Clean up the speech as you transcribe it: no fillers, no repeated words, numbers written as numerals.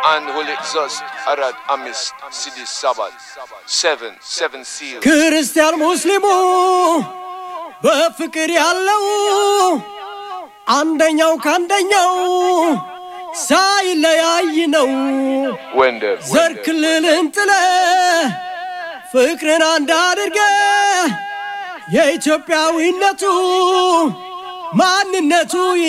and Holy Exhaust Arad Amist Sidi Sabbath 7 seal ክርስቲያን ሙስሊሙ በፍቅር ያለው አንደኛው ካንደኛው ሳይለያይ ነው ዘር ክልልን ጥለ ፍቅርን አንድ አድርገ የኢትዮጵያዊነቱ ማንነቱ